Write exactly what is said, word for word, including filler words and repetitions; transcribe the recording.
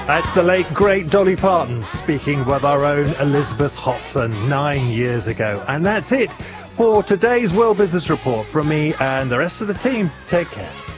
That's the late, great Dolly Parton speaking with our own Elizabeth Hotson nine years ago. And that's it for today's World Business Report from me and the rest of the team. Take care.